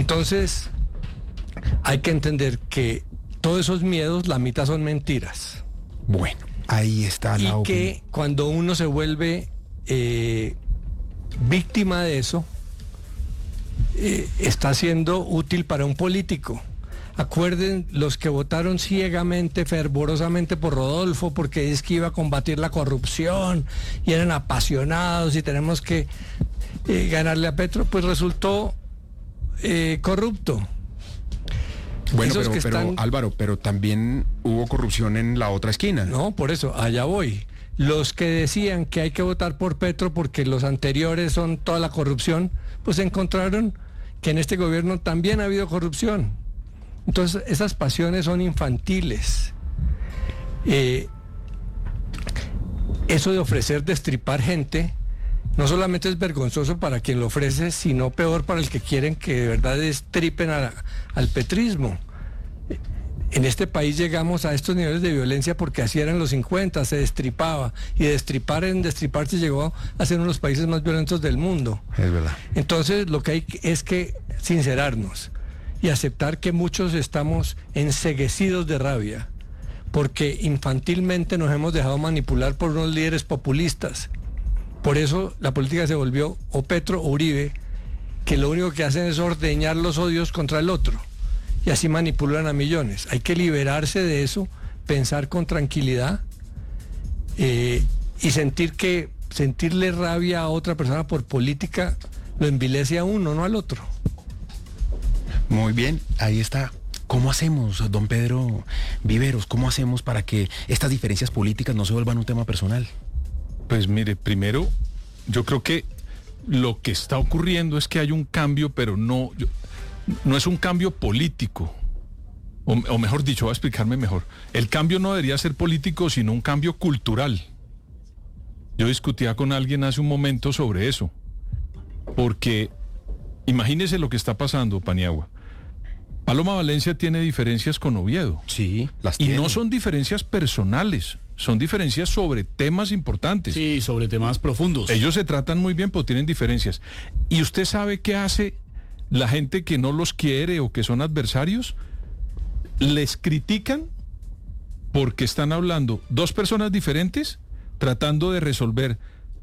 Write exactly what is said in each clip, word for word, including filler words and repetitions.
Entonces, hay que entender que todos esos miedos, la mitad son mentiras. Bueno, ahí está la Y opinión. que cuando uno se vuelve eh, víctima de eso, eh, está siendo útil para un político. Acuerden los que votaron ciegamente, fervorosamente por Rodolfo, porque es que iba a combatir la corrupción y eran apasionados y tenemos que eh, ganarle a Petro, pues resultó eh, corrupto. Bueno, Esos pero, que pero están- Álvaro, pero también hubo corrupción en la otra esquina. No, por eso, allá voy. Los que decían que hay que votar por Petro porque los anteriores son toda la corrupción, pues encontraron que en este gobierno también ha habido corrupción. Entonces, esas pasiones son infantiles. Eh, eso de ofrecer destripar gente, no solamente es vergonzoso para quien lo ofrece, sino peor para el que quieren que de verdad destripen a- al petrismo. En este país llegamos a estos niveles de violencia porque así eran los cincuenta, se destripaba, y destripar en destripar se llegó a ser uno de los países más violentos del mundo. Es verdad. Entonces, lo que hay es que sincerarnos y aceptar que muchos estamos enceguecidos de rabia, porque infantilmente nos hemos dejado manipular por unos líderes populistas. Por eso la política se volvió o Petro o Uribe, que lo único que hacen es ordeñar los odios contra el otro, y así manipulan a millones. Hay que liberarse de eso, pensar con tranquilidad eh, y sentir que sentirle rabia a otra persona por política lo envilece a uno, no al otro. Muy bien, ahí está. ¿Cómo hacemos, don Pedro Viveros? ¿Cómo hacemos para que estas diferencias políticas no se vuelvan un tema personal? Pues mire, primero, yo creo que lo que está ocurriendo es que hay un cambio, pero no, yo- no es un cambio político. O, o mejor dicho, voy a explicarme mejor. El cambio no debería ser político, sino un cambio cultural. Yo discutía con alguien hace un momento sobre eso. Porque imagínese lo que está pasando, Paniagua. Paloma Valencia tiene diferencias con Oviedo. Sí, las Y tiene. no son diferencias personales, son diferencias sobre temas importantes. Sí, sobre temas profundos. Ellos se tratan muy bien, pero tienen diferencias. ¿Y usted sabe qué hace la gente que no los quiere o que son adversarios? Les critican porque están hablando dos personas diferentes tratando de resolver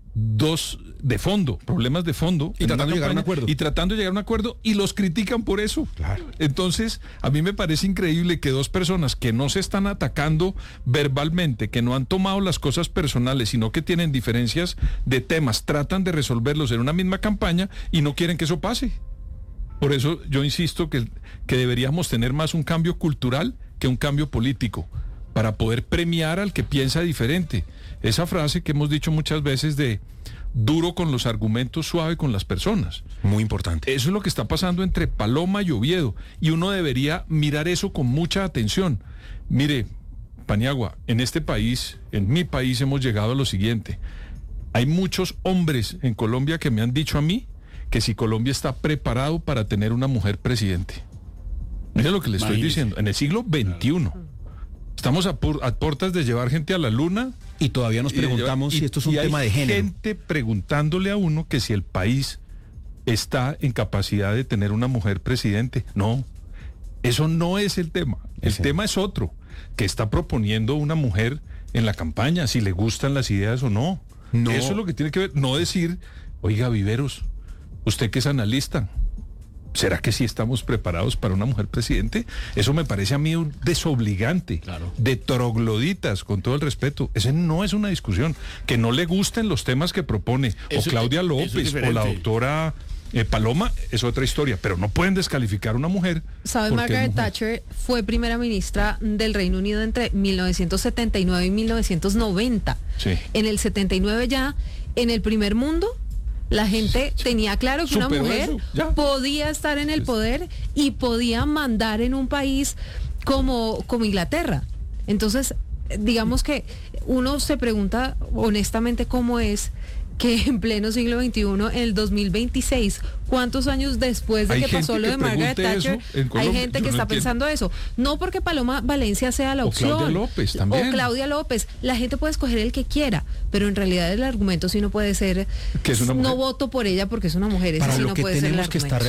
dos de fondo, problemas de fondo. Y en tratando una de llegar a un campaña, acuerdo. Y tratando de llegar a un acuerdo y los critican por eso. Claro. Entonces, a mí me parece increíble que dos personas que no se están atacando verbalmente, que no han tomado las cosas personales, sino que tienen diferencias de temas, tratan de resolverlos en una misma campaña y no quieren que eso pase. Por eso yo insisto que, que deberíamos tener más un cambio cultural que un cambio político, para poder premiar al que piensa diferente. Esa frase que hemos dicho muchas veces de duro con los argumentos, suave con las personas. Muy importante. Eso es lo que está pasando entre Paloma y Oviedo, y uno debería mirar eso con mucha atención. Mire, Paniagua, en este país, en mi país, hemos llegado a lo siguiente. Hay muchos hombres en Colombia que me han dicho a mí que si Colombia está preparado para tener una mujer presidente. Mire lo que le estoy Imagínese. diciendo, en el siglo veintiuno. Estamos a, por- a puertas de llevar gente a la luna. Y todavía nos y de preguntamos llevar- si y- esto es un y hay tema de género. gente preguntándole a uno que si el país está en capacidad de tener una mujer presidente. No, eso no es el tema. El Ese. tema es otro, que está proponiendo una mujer en la campaña, si le gustan las ideas o no. No. Eso es lo que tiene que ver, no decir, oiga, Viveros, usted que es analista, ¿será que sí estamos preparados para una mujer presidente? Eso me parece a mí un desobligante, Claro. de trogloditas, con todo el respeto. Ese no es una discusión. Que no le gusten los temas que propone Eso- o Claudia eso es López o diferente. la doctora eh, Paloma es otra historia, pero no pueden descalificar a una mujer. ¿Sabe? porque es Margaret mujer. Thatcher fue primera ministra del Reino Unido entre mil novecientos setenta y nueve y mil novecientos noventa. Sí. En el setenta y nueve ya, en el primer mundo, la gente tenía claro que una Superó mujer eso, ya. podía estar en el poder y podía mandar en un país como, como Inglaterra. Entonces, digamos que uno se pregunta honestamente cómo es que en pleno siglo veintiuno, en el dos mil veintiséis, ¿cuántos años después de Hay que pasó gente lo que de Margaret pregunte Thatcher, eso en hay Colombia? gente Yo que no está entiendo. pensando eso? No porque Paloma Valencia sea la O opción. Claudia López también. O Claudia López. La gente puede escoger el que quiera, pero en realidad el argumento sí no puede ser, Que es una no mujer. voto por ella porque es una mujer, ese Para sí lo no que puede ser el tenemos que argumento. estar